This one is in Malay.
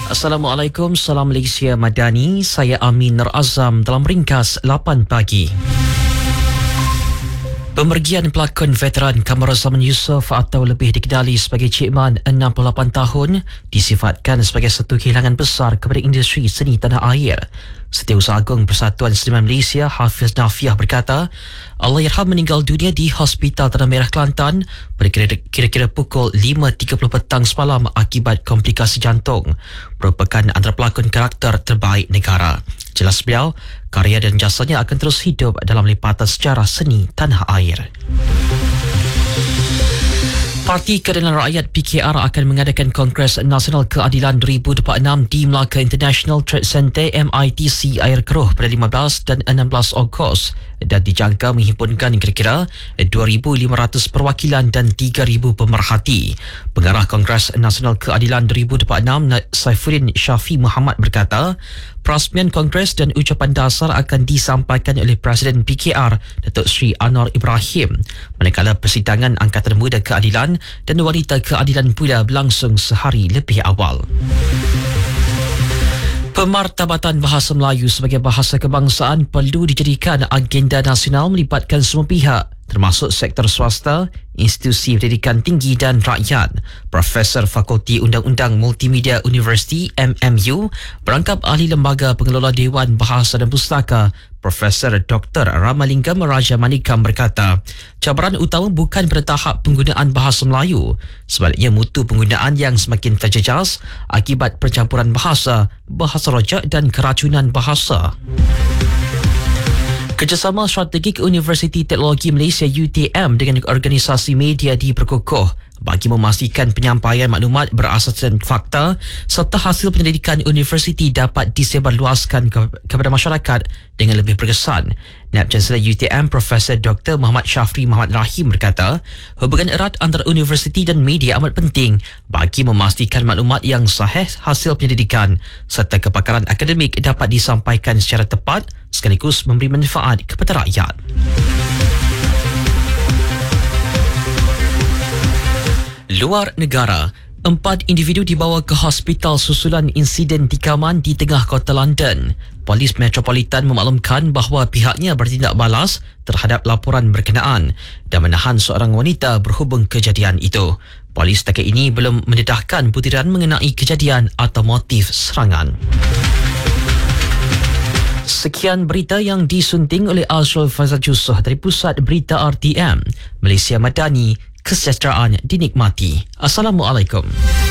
Assalamualaikum, salam Malaysia Madani. Saya Amin Nur Azam dalam ringkas 8 pagi. Pemergian pelakon veteran Kamaruzaman Yusof atau lebih dikenali sebagai Cik Man 68 tahun disifatkan sebagai satu kehilangan besar kepada industri seni tanah air. Setiausaha Agung Persatuan Seniman Malaysia Hafiz Nafiah berkata, Allahyarham meninggal dunia di Hospital Tanah Merah Kelantan pada kira-kira pukul 5.30 petang semalam akibat komplikasi jantung. Merupakan antara pelakon karakter terbaik negara. Jelas beliau, karya dan jasanya akan terus hidup dalam lipatan sejarah seni tanah air. Parti Keadilan Rakyat PKR akan mengadakan Kongres Nasional Keadilan 2026 di Melaka International Trade Centre MITC Air Keruh pada 15 dan 16 Ogos dan dijangka menghimpunkan kira-kira 2,500 perwakilan dan 3,000 pemerhati. Pengarah Kongres Nasional Keadilan 2026 Saifuddin Syafi Muhammad berkata, perasmian Kongres dan ucapan dasar akan disampaikan oleh Presiden PKR Datuk Seri Anwar Ibrahim, manakala persidangan Angkatan Muda Keadilan dan Wanita Keadilan pula berlangsung sehari lebih awal. Pemartabatan bahasa Melayu sebagai bahasa kebangsaan perlu dijadikan agenda nasional melibatkan semua pihak, termasuk sektor swasta, institusi pendidikan tinggi dan rakyat. Profesor Fakulti Undang-Undang Multimedia Universiti MMU, berangkap ahli lembaga pengelola Dewan Bahasa dan Pustaka, Profesor Dr. Ramalingam Raja Manikam berkata, cabaran utama bukan pada tahap penggunaan bahasa Melayu, sebaliknya mutu penggunaan yang semakin terjejas akibat percampuran bahasa, bahasa rojak dan keracunan bahasa. Kerjasama strategik Universiti Teknologi Malaysia UTM dengan organisasi media diperkukuh bagi memastikan penyampaian maklumat berasaskan fakta serta hasil penyelidikan universiti dapat disebarluaskan kepada masyarakat dengan lebih berkesan. Naib Chancellor UTM Profesor Dr. Muhammad Syafri Muhammad Rahim berkata, hubungan erat antara universiti dan media amat penting bagi memastikan maklumat yang sahih hasil penyelidikan serta kepakaran akademik dapat disampaikan secara tepat sekaligus memberi manfaat kepada rakyat. Luar negara, 4 individu dibawa ke hospital susulan insiden tikaman di tengah kota London. Polis Metropolitan memaklumkan bahawa pihaknya bertindak balas terhadap laporan berkenaan dan menahan seorang wanita berhubung kejadian itu. Polis setakat ini belum mendedahkan butiran mengenai kejadian atau motif serangan. Sekian berita yang disunting oleh Azrul Faizal Jusoh dari Pusat Berita RTM. Malaysia Madani, kesejahteraan dinikmati. Assalamualaikum.